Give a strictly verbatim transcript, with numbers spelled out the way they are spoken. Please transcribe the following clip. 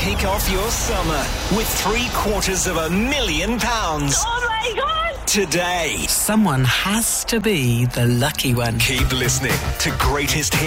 kick off your summer with three quarters of a million pounds. Oh my God! Today. Someone has to be the lucky one. Keep listening to Greatest Hits.